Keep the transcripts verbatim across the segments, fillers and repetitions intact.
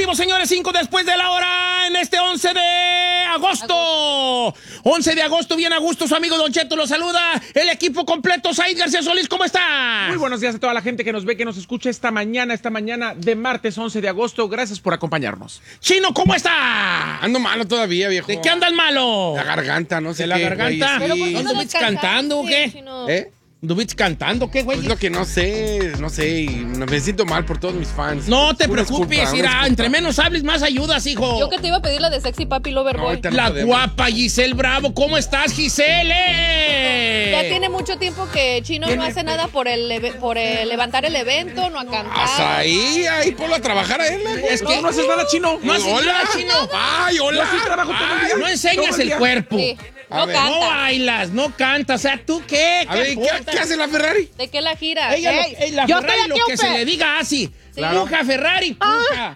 vivo, señores, cinco después de la hora en este once de agosto. once de agosto, bien a gusto, su amigo Don Cheto lo saluda. El equipo completo, Said García Solís, ¿cómo está? Muy buenos días a toda la gente que nos ve, que nos escucha esta mañana, esta mañana de martes once de agosto. Gracias por acompañarnos. Chino, ¿cómo está? Ando malo todavía, viejo. ¿De qué andas malo? La garganta, no sé ¿De la qué, garganta? güey, sí. ¿No anduviste cantando o qué? Chino. ¿Eh? ¿Anduviste cantando qué, güey? Es lo que no sé, no sé, y me siento mal por todos mis fans. No te Una preocupes, disculpa, una irá, disculpa. entre menos hables, más ayudas, hijo. Yo que te iba a pedir la de Sexy Papi Loverboy. No, ahorita no La podemos. guapa Giselle Bravo, ¿cómo estás, Giselle? Ya tiene mucho tiempo que Chino no hace nada por el eve- por el levantar el evento, no ha cantado. Hasta ahí, ahí ponlo a trabajar a él. güey. Es que No, no haces nada, Chino. No haces Hola, nada, Chino. Ay, hola. Yo sí trabajo todo el día. No enseñas Todo el el día. cuerpo. Sí, A no ver. canta. No bailas, no cantas. O sea, ¿tú qué? A ver, ¿qué, importa? ¿qué hace la Ferrari? ¿De qué la gira? Ella lo- Ey, eh, la yo Ferrari, estoy lo aquí, que Ope. se le diga así. Claro. Puja, Ferrari, puja.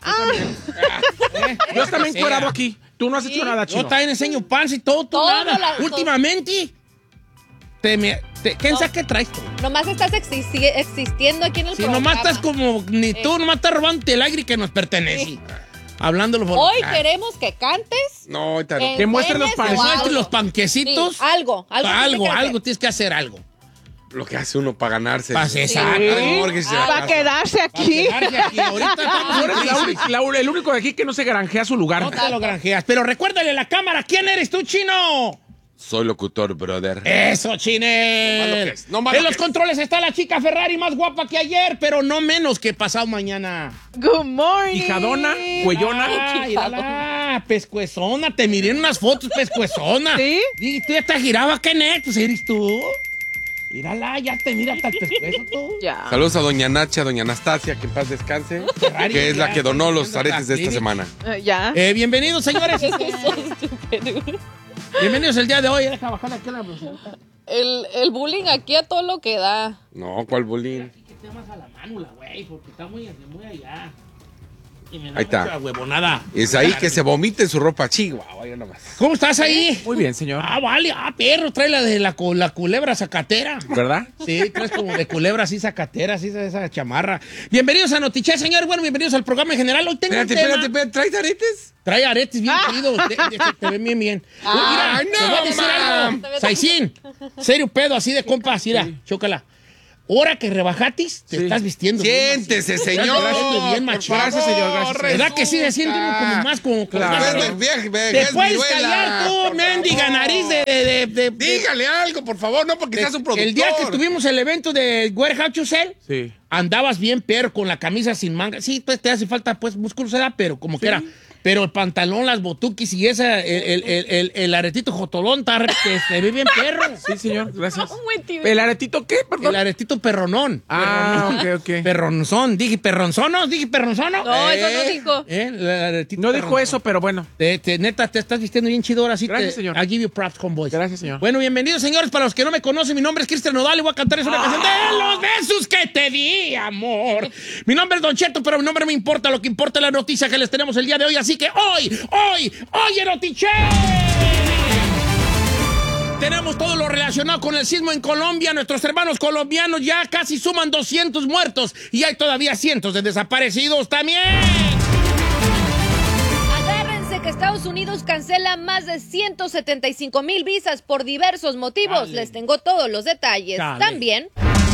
Eh, Yo también sea. encuerado aquí. Tú no has hecho Sí. nada, Chino. Yo también enseño panza y todo, tú Todo nada. la- todo. Últimamente, te me, te, ¿quién No. sabe qué traes tú? Nomás estás existi- existiendo aquí en el Si programa. nomás estás como, ni tú, Eh. nomás estás robándote el aire que nos pertenece. Sí. Hablándolo por Hoy acá. queremos que cantes. No, ahorita no. Eh, Que muestren los enseñes panes. o Muestre algo. los panquecitos. Sí, algo, algo. algo, tiene que hacer. algo, tienes que hacer algo. Lo que hace uno para ganarse. Para Sí. cesar. Ay, Jorge, se la Ah, Para casa. quedarse aquí. Para quedarse aquí. Ahorita estamos Tú en eres la crisis. única- la- el único de aquí que no se granjea su lugar. No te lo granjeas. Pero recuérdale a la cámara, ¿quién eres tú, Chino? Soy locutor, brother. Eso, No más lo Chinel. que es, no más En lo los que es. controles está la chica Ferrari más guapa que ayer, pero no menos que pasado mañana. Good morning. Hijadona, cuellona. Ah, mírala, pescuezona. Te miré en unas fotos, pescuezona. ¿Sí? Y tú ya te giraba, ¿qué net? Pues eres tú. Mírala, ya te mira hasta el pescuezo tú. Ya. Saludos a doña Nacha, doña Anastasia, que en paz descanse, Ferrari, que es la ya, que donó los viendo aretes de esta las semana. Eh, ya. Eh, bienvenidos, señores. Bienvenidos el día de hoy. Deja bajar aquí la blusita. El, el bullying aquí a todo lo que da. No, ¿cuál bullying? Que te más a la mano, la güey, porque está muy, muy allá. Y me da Ahí está. mucha huevonada. Es ahí que se vomite en su ropa chihuahua, ya nomás. ¿Cómo estás ahí? Muy bien, señor. Ah, vale. Ah, perro, trae la de la, cu- la culebra zacatera. ¿Verdad? Sí, traes como de culebra así zacatera, así esa, esa chamarra. Bienvenidos a Notiche, señor. Bueno, bienvenidos al programa en general. Hoy tengo Espérate, un tema. espérate, espérate, ¿traes aretes? Trae aretes bien chidos. Te, te- te ven bien, bien. Mira, Ay, no, te voy a decir mam. algo. Saicín, serio pedo, así de compas, mira, chócala. Ahora que rebajatis, te Sí. estás vistiendo. bien Siéntese, macizo. señor. Estás vistiendo bien por machín. Gracias, señor, gracias. ¿Verdad que sí se siente uno como más como... Claro. como- Después del viaje, ve- Te es puedes viruela, callar tú, por mendiga favor. nariz de... de, de, de- de- Dígale algo, por favor, no porque de- seas un productor. El día que tuvimos el evento de Warehouse to Sell, Sí. andabas bien perro con la camisa sin manga. Sí, pues te hace falta pues músculos, ¿verdad? Pero como que era. Pero el pantalón, las botuquis y esa, el, el, el, el, el aretito jotolón, está re- que se ve bien perro. Sí, señor, gracias. Muy tío. ¿El aretito qué? El Perdón. aretito perronón. Ah, Perronón. ok, ok. Perronzón. Dije perronzono, dije perronzono. No, eso no Eh, dijo. eh, el aretito No dijo perronzón. eso, pero bueno. Te, te- neta, te estás vistiendo bien chido ahora sí. Gracias, te, señor. I give you props, homeboys. Gracias, señor. Bueno, bienvenidos, señores. Para los que no me conocen, mi nombre es Cristian Nodal y voy a cantarles una canción de los besos que te di, amor. Mi nombre es Don Cheto, pero mi nombre me importa. Lo que importa es la noticia que les tenemos el día de hoy. Así que hoy, hoy, hoy en Notiche. Tenemos todo lo relacionado con el sismo en Colombia. Nuestros hermanos colombianos ya casi suman doscientos muertos y hay todavía cientos de desaparecidos también. Agárrense que Estados Unidos cancela más de ciento setenta y cinco mil visas por diversos motivos. Dale. Les tengo todos los detalles. Dale. También,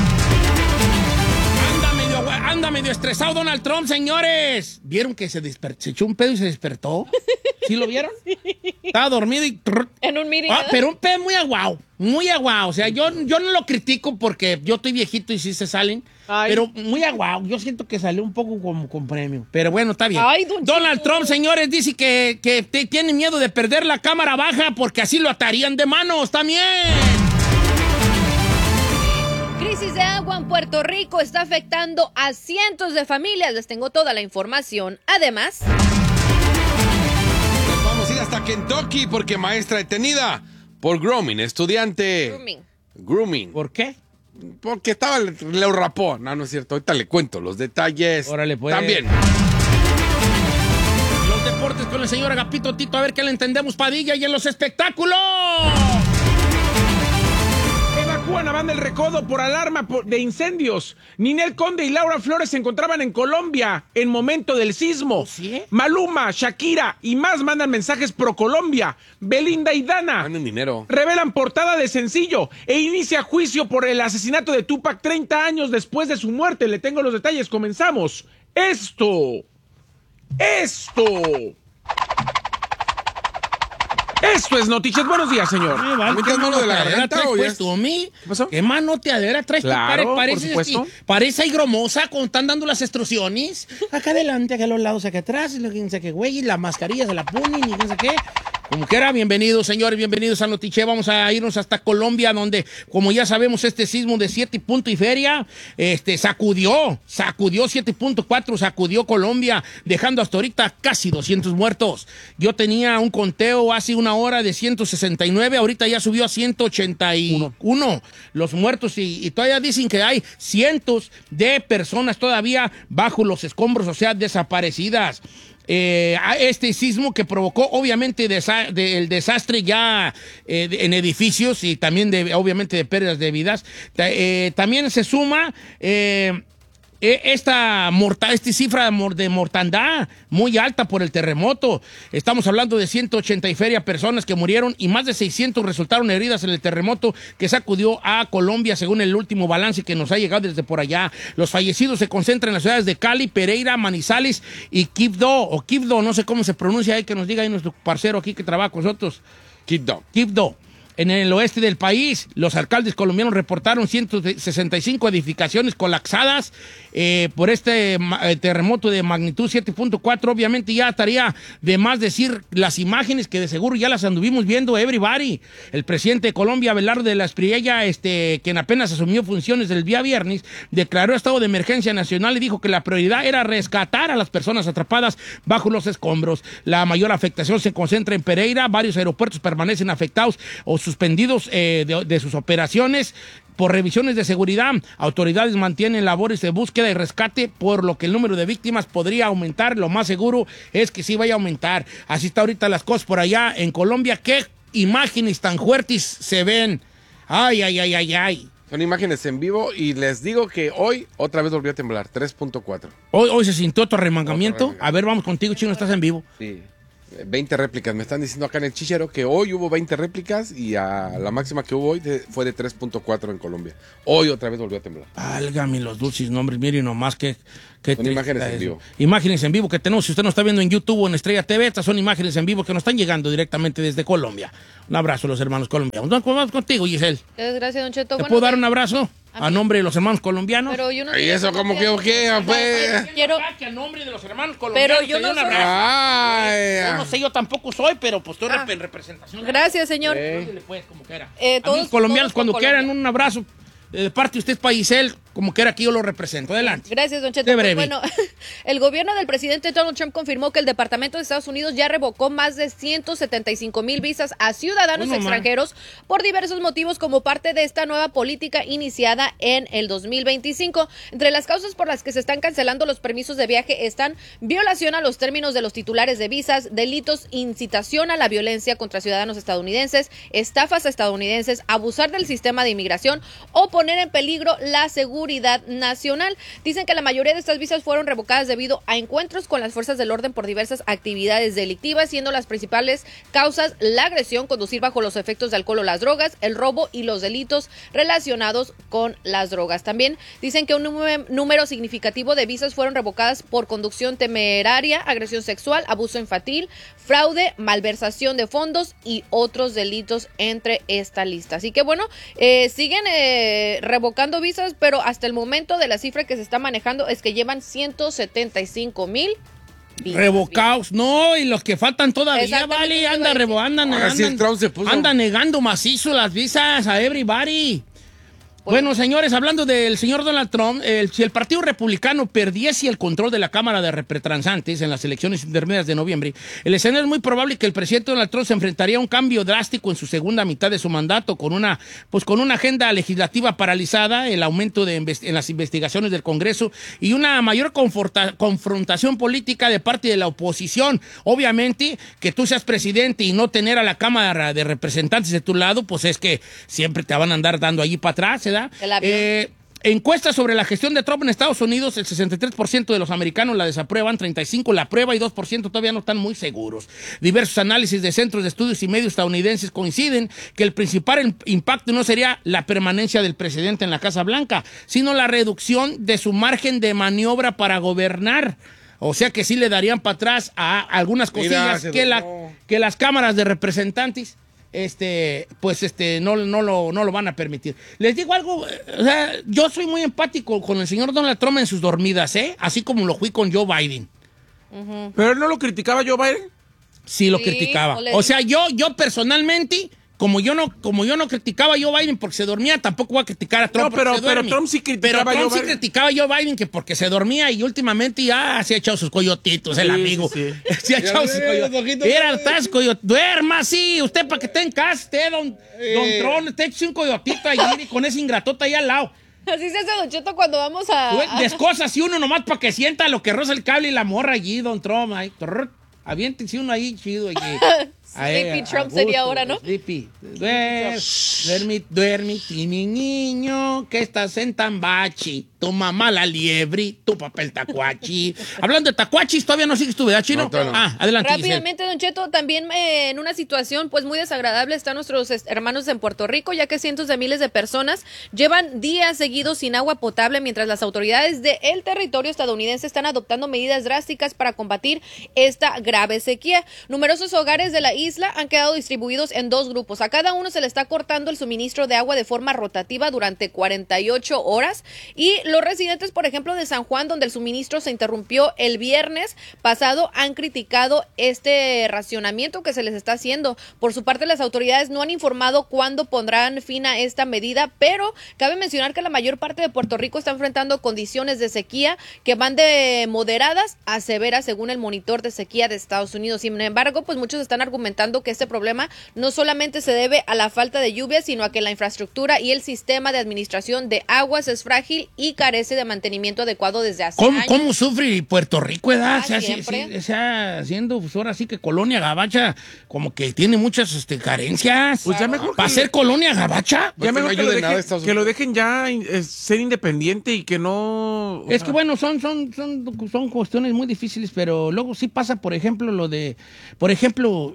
Anda medio, anda medio estresado Donald Trump, señores. ¿Vieron que se, desper- se echó un pedo y se despertó? ¿Sí lo vieron? Estaba dormido y... en un meeting. Ah, ¿verdad? pero un pedo muy aguao, muy aguao. O sea, yo, yo no lo critico porque yo estoy viejito y sí se salen. Ay. Pero muy aguao. Yo siento que salió un poco como con premio. Pero bueno, está bien. Ay, don Donald Cheto. Trump, señores, dice que, que te- tiene miedo de perder la cámara baja porque así lo atarían de manos también. Crisis de agua en Puerto Rico está afectando a cientos de familias. Les tengo toda la información. Además, Nos vamos a ir hasta Kentucky porque maestra detenida por grooming, estudiante. grooming. Grooming. ¿Por qué? Porque estaba, le rapó. No, no es cierto. Ahorita le cuento los detalles. Órale, pues. También. Los deportes con el señor Agapito Tito, a ver qué le entendemos, Padilla, y en los espectáculos. Tijuana van del recodo por alarma de incendios. Ninel Conde y Laura Flores se encontraban en Colombia en momento del sismo. ¿Sí? Maluma, Shakira y más mandan mensajes pro Colombia. Belinda y Dana Manden dinero. revelan portada de sencillo e inicia juicio por el asesinato de Tupac treinta años después de su muerte. Le tengo los detalles. Comenzamos. Esto. Esto. Esto es Noticias. Buenos días, señor. Ay, vale, ¿Metes ¿qué mano de la manoteadera garganta traes o ya puesto, mí? ¿Qué pasó? ¿Qué manoteadera traes? Claro, Pare- parece, por supuesto. así, parece higromosa cuando están dando las extrusiones. Acá adelante, acá a los lados, acá atrás, y lo que sé qué, güey, y la mascarilla se la ponen y no sé qué. Como quiera, bienvenidos, señores, bienvenidos a Notiche. Vamos a irnos hasta Colombia, donde, como ya sabemos, este sismo de siete punto y feria, este, sacudió, sacudió siete punto cuatro, sacudió Colombia, dejando hasta ahorita casi doscientos muertos. Yo tenía un conteo hace una hora de ciento sesenta y nueve, ahorita ya subió a ciento ochenta y uno los muertos, y, y todavía dicen que hay cientos de personas todavía bajo los escombros, o sea, desaparecidas. Eh, a este sismo que provocó obviamente desa de, el desastre ya eh, de, en edificios y también de, obviamente de pérdidas de vidas. Ta eh, también se suma eh, esta, morta esta cifra de, mor de mortandad muy alta por el terremoto. Estamos hablando de ciento ochenta y feria personas que murieron y más de seiscientos resultaron heridas en el terremoto que sacudió a Colombia, según el último balance que nos ha llegado desde por allá. Los fallecidos se concentran en las ciudades de Cali, Pereira, Manizales y Quibdó, o Quibdó, no sé cómo se pronuncia, ahí que nos diga ahí nuestro parcero aquí que trabaja con nosotros. Quibdó. Quibdó. En el oeste del país, los alcaldes colombianos reportaron ciento sesenta y cinco edificaciones colapsadas eh, por este eh, terremoto de magnitud siete punto cuatro. Obviamente ya estaría de más decir las imágenes que de seguro ya las anduvimos viendo everybody. El presidente de Colombia, Abelardo de la Espriella, este, quien apenas asumió funciones el día viernes, declaró estado de emergencia nacional y dijo que la prioridad era rescatar a las personas atrapadas bajo los escombros. La mayor afectación se concentra en Pereira. Varios aeropuertos permanecen afectados o suspendidos eh, de, de sus operaciones por revisiones de seguridad. Autoridades mantienen labores de búsqueda y rescate, por lo que el número de víctimas podría aumentar. Lo más seguro es que sí vaya a aumentar. Así está ahorita las cosas por allá en Colombia. ¿Qué imágenes tan fuertes se ven? Ay, ay, ay, ay, ay. Son imágenes en vivo y les digo que hoy otra vez volvió a temblar, tres punto cuatro. Hoy, hoy se sintió otro remangamiento. Otro remangamiento. A ver, vamos contigo, Chino, estás en vivo. Sí. veinte réplicas. Me están diciendo acá en el chichero que hoy hubo veinte réplicas y a la máxima que hubo hoy de, fue de tres punto cuatro en Colombia. Hoy otra vez volvió a temblar. Válgame los dulces nombres, miren nomás que... que Son imágenes en vivo. Imágenes en vivo que tenemos. Si usted nos está viendo en YouTube o en Estrella T V, estas son imágenes en vivo que nos están llegando directamente desde Colombia. Un abrazo a los hermanos colombianos. Vamos contigo, Giselle. Muchas gracias, Don Cheto. ¿Te Bueno, puedo dar un abrazo a a mí. nombre de los hermanos colombianos? Pero yo no ¿Y eso cómo que o qué? Pues? Quiero- A nombre de los hermanos colombianos. Pero yo te doy no un soy- abrazo. Ay, Yo no sé, yo tampoco soy, pero pues estoy Ah. en representación. Gracias, señor. Ándele, pues, como quiera. Eh, Amigos todos- colombianos, todos con cuando Colombia. quieran un abrazo eh, de parte de usted, para Giselle, como quiera aquí yo lo represento. Adelante. Gracias, Don Cheto. Qué Pues, breve. bueno, el gobierno del presidente Donald Trump confirmó que el Departamento de Estados Unidos ya revocó más de ciento setenta y cinco mil visas a ciudadanos Bueno, man. extranjeros por diversos motivos como parte de esta nueva política iniciada en el dos mil veinticinco. Entre las causas por las que se están cancelando los permisos de viaje están violación a los términos de los titulares de visas, delitos, incitación a la violencia contra ciudadanos estadounidenses, estafas a estadounidenses, abusar del sistema de inmigración o poner en peligro la seguridad nacional. Dicen que la mayoría de estas visas fueron revocadas debido a encuentros con las fuerzas del orden por diversas actividades delictivas, siendo las principales causas la agresión, conducir bajo los efectos de alcohol o las drogas, el robo y los delitos relacionados con las drogas. También dicen que un número, número significativo de visas fueron revocadas por conducción temeraria, agresión sexual, abuso infantil, fraude, malversación de fondos y otros delitos entre esta lista. Así que bueno, eh, siguen eh, revocando visas, pero hasta el momento de la cifra que se está manejando es que llevan ciento setenta y cinco mil visas. Revocados, no, y los que faltan todavía, Exactamente, vale, eso anda, iba a revo, decir. andan, Ahora sí el andan, Trump se puso- anda negando macizo las visas a everybody. Bueno, señores, hablando del señor Donald Trump, el, si el Partido Republicano perdiese el control de la Cámara de Representantes en las elecciones intermedias de noviembre, el escenario es muy probable que el presidente Donald Trump se enfrentaría a un cambio drástico en su segunda mitad de su mandato, con una, pues, con una agenda legislativa paralizada, el aumento de en las investigaciones del Congreso y una mayor confrontación política de parte de la oposición. Obviamente, que tú seas presidente y no tener a la Cámara de Representantes de tu lado, pues es que siempre te van a andar dando allí para atrás, ¿verdad? Eh, encuestas sobre la gestión de Trump en Estados Unidos, el sesenta y tres por ciento de los americanos la desaprueban, treinta y cinco por ciento la aprueba y dos por ciento todavía no están muy seguros. Diversos análisis de centros de estudios y medios estadounidenses coinciden que el principal impacto no sería la permanencia del presidente en la Casa Blanca, sino la reducción de su margen de maniobra para gobernar. O sea que sí le darían para atrás a algunas cosillas Mira, que, la, que las cámaras de representantes este, pues este, no, no, lo, no lo van a permitir. Les digo algo, o sea, yo soy muy empático con el señor Donald Trump en sus dormidas, ¿eh? Así como lo fui con Joe Biden. Uh-huh. ¿Pero él no lo criticaba Joe Biden? Sí, lo sí, criticaba. O, o sea, yo, yo personalmente... Como yo, no, como yo no criticaba a Joe Biden porque se dormía, tampoco voy a criticar a Trump no, pero, porque se duerme. pero Trump sí criticaba pero Trump a Joe sí Biden. criticaba a Joe Biden que porque se dormía y últimamente ya se ha echado sus coyotitos, sí, el amigo. Sí, sí. Se ha echado sus coyotitos. Era hartas coyotitos. Duerma, sí. Usted para que esté en casa, usted, don, eh. don Trump, usted eche un coyotito ahí y con ese ingratota ahí al lado. Así se hace, Don Cheto, cuando vamos a... Descosas así uno nomás para que sienta lo que roza el cable y la morra allí, don Trump. Ahí. Aviéntense uno ahí chido allí. Sleepy Trump sería ahora, ¿no? Sleepy. Duermi, duermi, mi niño, que estás en Tambachi. Tu mamá la liebre, tu papá el tacuachi. Hablando de tacuachis, ¿todavía no sigues tú, verdad, Chino? No, no. Ah, adelante, rápidamente, Giselle. Don Cheto, también eh, en una situación pues muy desagradable están nuestros hermanos en Puerto Rico, ya que cientos de miles de personas llevan días seguidos sin agua potable, mientras las autoridades del territorio estadounidense están adoptando medidas drásticas para combatir esta grave sequía. Numerosos hogares de la isla han quedado distribuidos en dos grupos. A cada uno se le está cortando el suministro de agua de forma rotativa durante cuarenta y ocho horas y los residentes, por ejemplo, de San Juan, donde el suministro se interrumpió el viernes pasado, han criticado este racionamiento que se les está haciendo. Por su parte, las autoridades no han informado cuándo pondrán fin a esta medida, pero cabe mencionar que la mayor parte de Puerto Rico está enfrentando condiciones de sequía que van de moderadas a severas, según el monitor de sequía de Estados Unidos. Sin embargo, pues muchos están argumentando que este problema no solamente se debe a la falta de lluvia, sino a que la infraestructura y el sistema de administración de aguas es frágil y carece de mantenimiento adecuado desde hace ¿Cómo, años. ¿Cómo sufre Puerto Rico, edad? Ah, o sea, siempre. sí, sí, o sea, siendo pues, ahora sí que colonia gabacha, como que tiene muchas este, carencias. Pues ya mejor ¿Para ser colonia gabacha? Ya mejor no que, lo ayude nada dejen, Estados que lo Unidos. dejen ya eh, ser independiente y que no... Es que bueno, son, son, son, son cuestiones muy difíciles, pero luego sí pasa, por ejemplo, lo de, por ejemplo...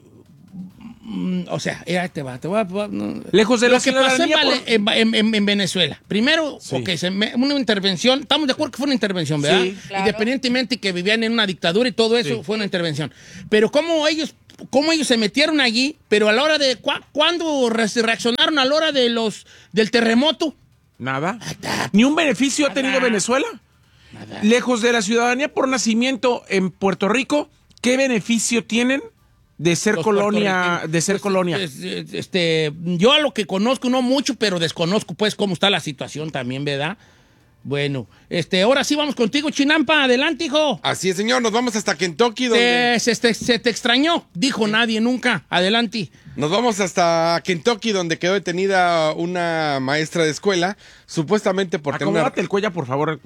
O sea, ya te va, te va. No. Lejos de lo la que pasó en, por... en, en, en Venezuela. Primero, sí. okay, se me, una intervención. Estamos de acuerdo que fue una intervención, ¿verdad? Sí, claro. Independientemente que vivían en una dictadura y todo eso, sí. fue una intervención. Pero cómo ellos, cómo ellos se metieron allí, pero a la hora de, ¿cu ¿cuándo reaccionaron a la hora de los del terremoto? Nada. Nada. ¿Ni un beneficio Nada. ha tenido Venezuela? Nada. Lejos de la ciudadanía por nacimiento en Puerto Rico, ¿qué beneficio tienen? De ser Los colonia, de ser pues, colonia. Este, yo a lo que conozco, no mucho, pero desconozco pues cómo está la situación también, ¿verdad? Bueno, este, ahora sí vamos contigo, Chinampa, adelante, hijo. Así es, señor, nos vamos hasta Kentucky. Donde... Se, se, se te extrañó, dijo sí. nadie nunca, adelante. Nos vamos hasta Kentucky, donde quedó detenida una maestra de escuela, supuestamente por tener... Acomódate el cuello, por favor.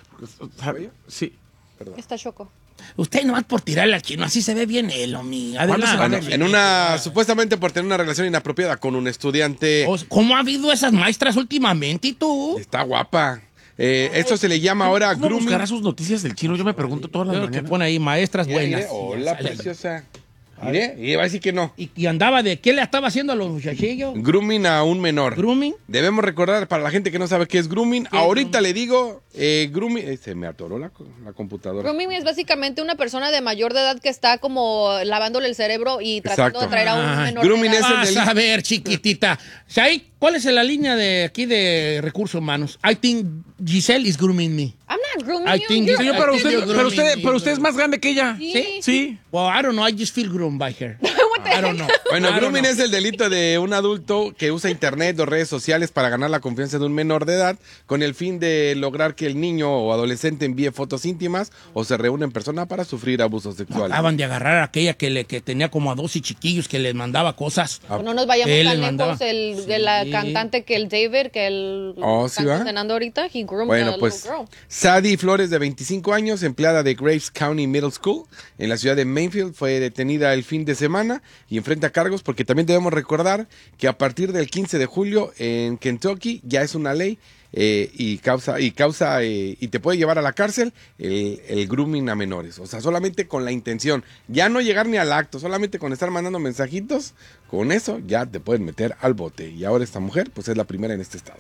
Sí. Perdón. Está choco. Usted nomás por tirarle al Chino, así se ve bien él, mi. Bueno, en una, supuestamente por tener una relación inapropiada con un estudiante. ¿Cómo ha habido esas maestras últimamente y tú? Está guapa. Eh, esto se le llama ahora ¿Cómo grooming. ¿Buscará sus noticias del Chino? Yo me pregunto todas las mañanas. Que pone ahí maestras mira, buenas. Mire, hola, preciosa. Mire, y va a decir que no. Y, y andaba de, ¿qué le estaba haciendo a los muchachillos? Grooming a un menor. ¿Grooming? Debemos recordar, para la gente que no sabe qué es grooming, ¿Qué ahorita grooming? le digo, eh, grooming, eh, se me atoró la, la computadora. Grooming es básicamente una persona de mayor de edad que está como lavándole el cerebro y tratando Exacto. de traer a un ah, menor grooming de edad. Vas a ver, chiquitita. Shai, ¿cuál es la línea de aquí de recursos humanos? I think Giselle is grooming me. I'm not grooming I you. think You're Señor, pero usted, pero usted, pero usted es más grande que ella. Sí. Sí. Well, I don't know, I just feel groomed by her. What the I don't know. Bueno, I don't grooming know. es el delito de un adulto que usa internet o redes sociales para ganar la confianza de un menor de edad con el fin de lograr que el niño o adolescente envíe fotos íntimas o se reúne en persona para sufrir abusos sexuales. Acaban de agarrar a aquella que, le, que tenía como a doce chiquillos que les mandaba cosas. Ah. No nos vayamos Él tan les mandaba. lejos. El, de la Sí. cantante que el David, que el Oh, está ¿sí va? condenando ahorita, he groomed Bueno, a pues little girl. Sadie Flores, de veinticinco años, empleada de Graves County Middle School en la ciudad de Mainfield, fue detenida el fin de semana y enfrenta cargos porque también debemos recordar que a partir del quince de julio en Kentucky ya es una ley eh, y causa y causa eh, y te puede llevar a la cárcel el, el grooming a menores. O sea, solamente con la intención, ya no llegar ni al acto, solamente con estar mandando mensajitos, con eso ya te pueden meter al bote. Y ahora esta mujer, pues es la primera en este estado.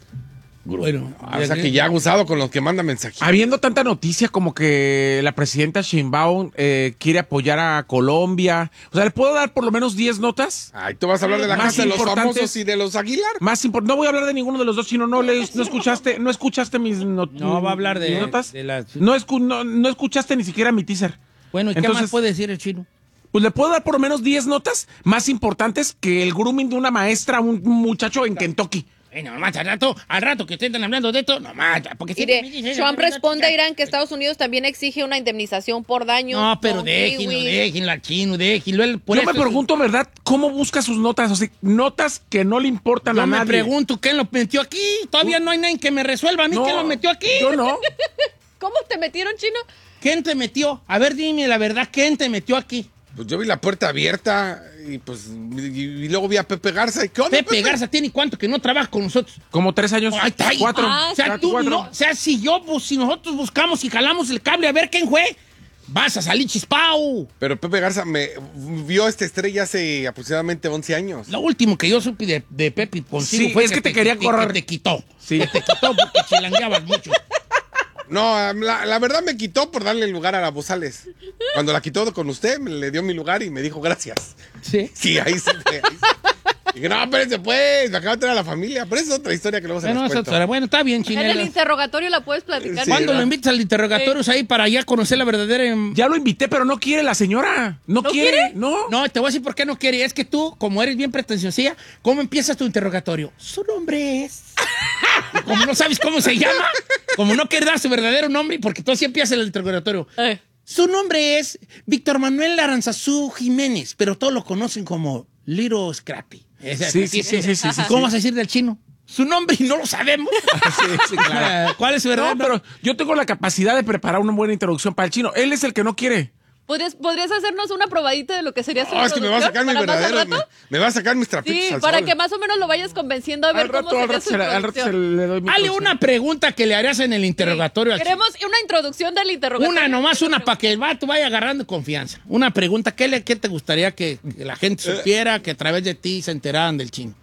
Bueno, Ah, o sea que ya ha abusado con los que mandan mensajitos. Habiendo tanta noticia como que la presidenta Sheinbaum eh, quiere apoyar a Colombia, o sea, ¿le puedo dar por lo menos diez notas? Ay, tú vas a hablar de la Más casa de los importantes- famosos y de los Aguilar. Más impor- no voy a hablar de ninguno de los dos, sino no lees, no escuchaste, no escuchaste mis, not- No, va a hablar de- mis notas. de las- No, escu- no, no escuchaste ni siquiera mi teaser. Bueno, ¿y qué Entonces- más puede decir el chino? Pues le puedo dar por lo menos diez notas más importantes que el grooming de una maestra a un muchacho en Kentucky. Bueno, nomás al rato, al rato que estén hablando de esto, nomás, porque siempre me Mire, dicen- Trump responde a Irán que Estados Unidos también exige una indemnización por daño. No, pero con déjenlo, kiwis. déjenlo al chino, déjenlo. Él, por Yo eso me es- pregunto, ¿verdad? ¿Cómo busca sus notas? O sea, notas que no le importan Yo a me nadie. pregunto, ¿quién lo metió aquí? Todavía no hay nadie que me resuelva a mí No, quién lo metió aquí. Yo no. ¿Cómo te metieron, chino? ¿Quién te metió? A ver, dime la verdad, ¿quién te metió aquí? Pues yo vi la puerta abierta y pues y, y luego vi a Pepe Garza. ¿Y qué onda, Pepe Garza tiene cuánto que no trabaja con nosotros. Como tres años. Ay, ay, cuatro. ah, O sea, Cuatro, tú cuatro. no, o sea, si yo, pues, si nosotros buscamos y jalamos el cable a ver quién fue, vas a salir chispao. Pero Pepe Garza me vio esta estrella hace aproximadamente once años. Lo último que yo supe de, de Pepe contigo Sí, fue es que te quería que correr. que te quitó. Sí. Que te quitó porque chilangueabas mucho. No, la, la verdad me quitó por darle el lugar a la Bozales. Cuando la quitó con usted, me le dio mi lugar y me dijo gracias. Sí. Sí, ahí sí. Ahí sí. Dije, no, espérense pues, me acaba de traer a la familia. Pero esa es otra historia que luego se Bueno, les eso- cuento. bueno, está bien, En el Chinela. interrogatorio la puedes platicar. Sí, ¿Cuándo ¿verdad? lo invitas al interrogatorio ahí para ya conocer la verdadera? em- Ya lo invité, pero no quiere la señora. No, ¿No quiere. quiere? No. No, te voy a decir por qué no quiere. Es que tú, como eres bien pretenciosa, ¿cómo empiezas tu interrogatorio? Su nombre es... Y como no sabes cómo se llama, como no quieres dar su verdadero nombre, porque tú sí empiezas el interrogatorio. Eh. Su nombre es Víctor Manuel Aranzazú Jiménez, pero todos lo conocen como Little Scrappy. Ese- Sí, sí, sí, sí, sí, sí, ¿Cómo sí. vas a decir del chino? Su nombre y no lo sabemos. Sí, sí, claro. ¿Cuál es su verdadero No, nombre? pero yo tengo la capacidad de preparar una buena introducción para el chino. Él es el que no quiere. ¿Podrías, ¿Podrías hacernos una probadita de lo que sería su No, es que me va a sacar mi introducción para más al verdadero. Me, rato? me va a sacar mis trapitos Sí, al para sol. que más o menos lo vayas convenciendo a ver Al rato, cómo al sería rato, su se, la- al rato se introducción. le doy mi Dale introducción. una pregunta que le harías en el interrogatorio al chino. Queremos una introducción del interrogatorio. Una nomás, una para que el vato vaya agarrando confianza. Una pregunta, ¿qué, le, qué te gustaría que, que la gente supiera, que a través de ti se enteraran del chino?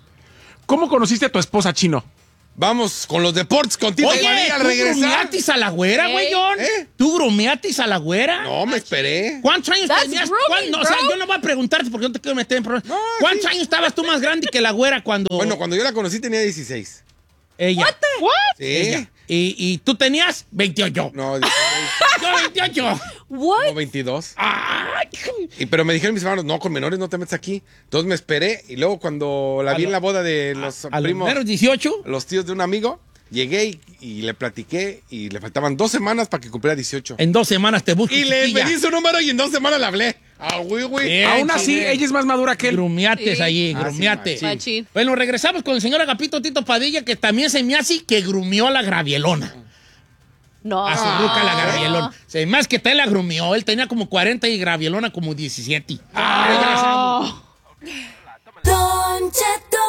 ¿Cómo conociste a tu esposa, chino? Vamos con los deportes con Tito Oye, María al ¿tú regresar. grumeatis a la güera, güey, ¿Eh? John? ¿Eh? ¿Tú grumeatis a la güera? No, me esperé. ¿Cuántos años That's tenías? grooming, ¿Cuán- no, o sea, bro. yo no voy a preguntarte porque no te quiero meter en problemas. No, ¿Cuántos sí. años estabas tú más grande que la güera cuando Bueno, cuando yo la conocí tenía dieciséis. ella? What? Sí. Ella. Y, y tú tenías veintiocho. No, dieciséis, Yo veintiocho. What? no, veintidós. Ay, Y, pero me dijeron mis hermanos, no, con menores no te metes aquí. Entonces me esperé y luego cuando la A vi lo- en la boda de los a los primos, primeros dieciocho. los tíos de un amigo, llegué y, y le platiqué y le faltaban dos semanas para que cumpliera dieciocho. En dos semanas te busco. Y le chiquilla. pedí su número y en dos semanas le hablé. Ah, güey, güey. Bien, Aún así, chile. ella es más madura que él. Grumiates Sí. allí, Ah, grumiates. sí, machín. Bueno, regresamos con el señor Agapito Tito Padilla, que también se me hace que grumió a la Gravielona. No. A su ruca la No. Gravielona. Se más que te la grumió. Él tenía como cuarenta y Gravielona como diecisiete. Regresamos. Don Cheto.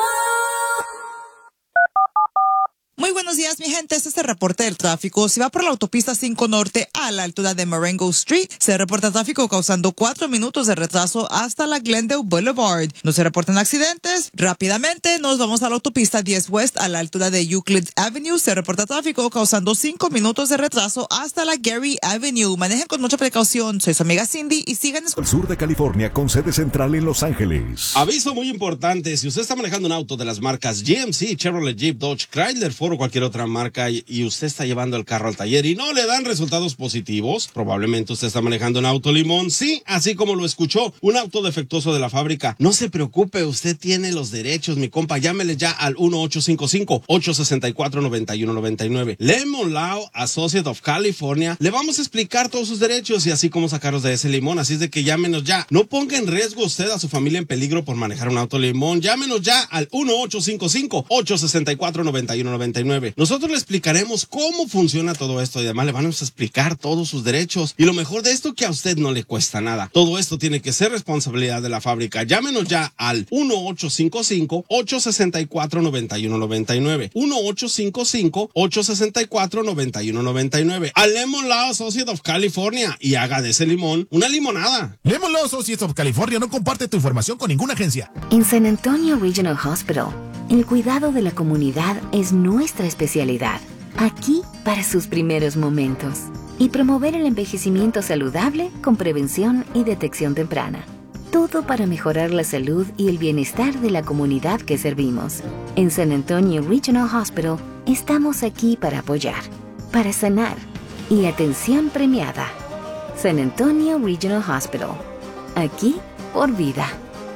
Muy buenos días, mi gente. Este es el reporte del tráfico. Si va por la autopista cinco Norte a la altura de Marengo Street, se reporta tráfico causando cuatro minutos de retraso hasta la Glendale Boulevard. No se reportan accidentes. Rápidamente nos vamos a la autopista diez West a la altura de Euclid Avenue. Se reporta tráfico causando cinco minutos de retraso hasta la Gary Avenue. Manejen con mucha precaución. Soy su amiga Cindy y sigan escuchando. Al sur de California con sede central en Los Ángeles. Aviso muy importante, si usted está manejando un auto de las marcas G M C, Chevrolet, Jeep, Dodge, Chrysler, Ford o cualquier otra marca y, y usted está llevando el carro al taller y no le dan resultados positivos, probablemente usted está manejando un auto limón. Sí, así como lo escuchó, un auto defectuoso de la fábrica. No se preocupe, usted tiene los derechos, mi compa. Llámele ya al uno ocho cinco cinco, ocho seis cuatro, nueve uno nueve nueve. Lemon Law Associate of California. Le vamos a explicar todos sus derechos y así como sacarlos de ese limón. Así es de que llámenos ya. No ponga en riesgo usted a su familia en peligro por manejar un auto limón. Llámenos ya al uno ocho cinco cinco, ocho seis cuatro, nueve uno nueve nueve. Nosotros le explicaremos cómo funciona todo esto y además le vamos a explicar todos sus derechos. Y lo mejor de esto, que a usted no le cuesta nada. Todo esto tiene que ser responsabilidad de la fábrica. Llámenos ya al uno ocho cinco cinco, ocho seis cuatro, nueve uno nueve nueve. uno ocho cinco cinco, ocho seis cuatro, nueve uno nueve nueve. A Lemon Law Associate of California y haga de ese limón una limonada. Lemon Law Associates of California no comparte tu información con ninguna agencia. En San Antonio Regional Hospital, el cuidado de la comunidad es nuestra especialidad. Aquí para sus primeros momentos. Y promover el envejecimiento saludable con prevención y detección temprana. Todo para mejorar la salud y el bienestar de la comunidad que servimos. En San Antonio Regional Hospital estamos aquí para apoyar, para sanar y atención premiada. San Antonio Regional Hospital. Aquí por vida.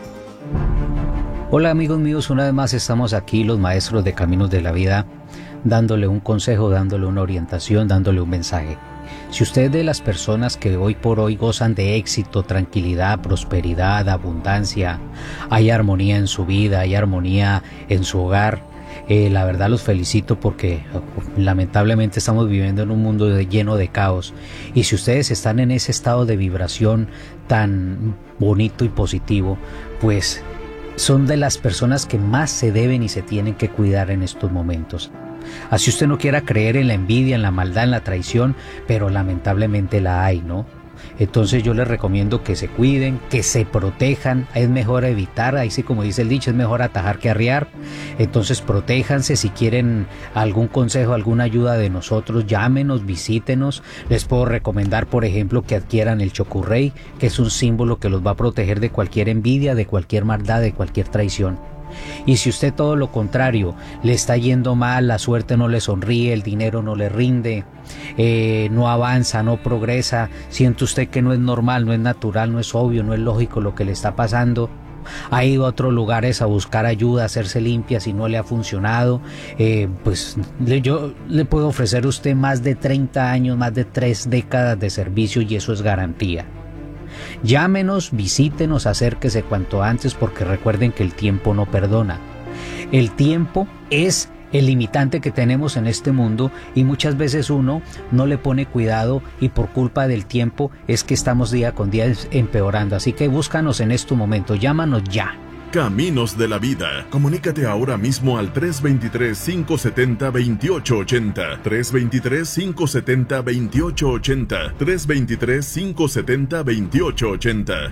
Hola amigos míos, una vez más estamos aquí los maestros de Caminos de la Vida, dándole un consejo, dándole una orientación, dándole un mensaje. Si usted es de las personas que hoy por hoy gozan de éxito, tranquilidad, prosperidad, abundancia, hay armonía en su vida, hay armonía en su hogar, eh, la verdad los felicito porque lamentablemente estamos viviendo en un mundo de, lleno de caos. Y si ustedes están en ese estado de vibración tan bonito y positivo, pues son de las personas que más se deben y se tienen que cuidar en estos momentos. Así usted no quiera creer en la envidia, en la maldad, en la traición, pero lamentablemente la hay, ¿no? Entonces yo les recomiendo que se cuiden, que se protejan. Es mejor evitar, ahí sí como dice el dicho, es mejor atajar que arriar. Entonces protéjanse. Si quieren algún consejo, alguna ayuda de nosotros, llámenos, visítenos. Les puedo recomendar, por ejemplo, que adquieran el Chocurrey, que es un símbolo que los va a proteger de cualquier envidia, de cualquier maldad, de cualquier traición. Y si usted todo lo contrario, le está yendo mal, la suerte no le sonríe, el dinero no le rinde, eh, no avanza, no progresa, siente usted que no es normal, no es natural, no es obvio, no es lógico lo que le está pasando, ha ido a otros lugares a buscar ayuda, a hacerse limpia, si no le ha funcionado, eh, pues le, yo le puedo ofrecer a usted más de treinta años, más de tres décadas de servicio y eso es garantía. Llámenos, visítenos, acérquese cuanto antes porque recuerden que el tiempo no perdona. El tiempo es el limitante que tenemos en este mundo y muchas veces uno no le pone cuidado y por culpa del tiempo es que estamos día con día empeorando. Así que búscanos en este momento, llámanos ya. Caminos de la Vida. Comunícate ahora mismo al tres dos tres, cinco siete cero, dos ocho ocho cero. tres dos tres, cinco siete cero, dos ocho ocho cero. tres dos tres, cinco siete cero, dos ocho ocho cero.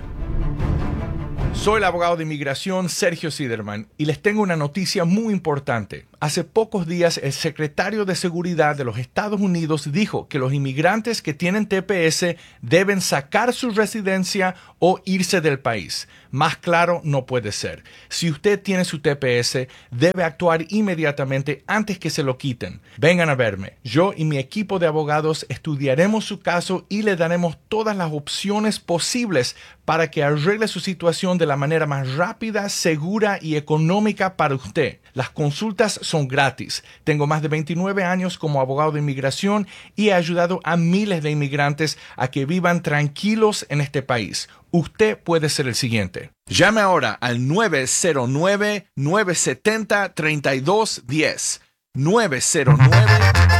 Soy el abogado de inmigración Sergio Siderman y les tengo una noticia muy importante. Hace pocos días el secretario de Seguridad de los Estados Unidos dijo que los inmigrantes que tienen T P S deben sacar su residencia o irse del país. Más claro no puede ser. Si usted tiene su T P S, debe actuar inmediatamente antes que se lo quiten. Vengan a verme. Yo y mi equipo de abogados estudiaremos su caso y le daremos todas las opciones posibles para que arregle su situación de la manera más rápida, segura y económica para usted. Las consultas son gratis. Tengo más de veintinueve años como abogado de inmigración y he ayudado a miles de inmigrantes a que vivan tranquilos en este país. Usted puede ser el siguiente. Llame ahora al nueve cero nueve, nueve siete cero, tres dos uno cero. nueve cero nueve